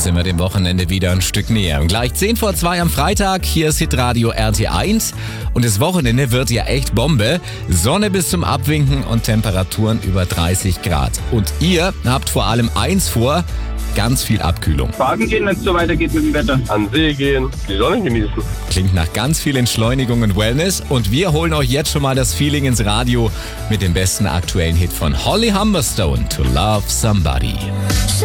sind wir dem Wochenende wieder ein Stück näher. Gleich 1:10 am Freitag, hier ist Hitradio RT1 und das Wochenende wird ja echt Bombe. Sonne bis zum Abwinken und Temperaturen über 30 Grad. Und ihr habt vor allem eins vor, ganz viel Abkühlung. Baden gehen, wenn es so weitergeht mit dem Wetter. An den See gehen, die Sonne genießen. Klingt nach ganz viel Entschleunigung und Wellness und wir holen euch jetzt schon mal das Feeling ins Radio mit dem besten aktuellen Hit von Holly Humberstone, To Love Somebody.